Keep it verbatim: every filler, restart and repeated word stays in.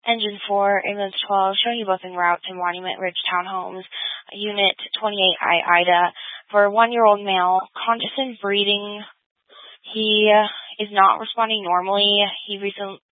Engine four, Ambulance twelve, showing you both en route to Monument Ridge Townhomes, Unit twenty-eight I, Ida. For a one-year-old male, conscious and breathing, he uh, is not responding normally. He recently,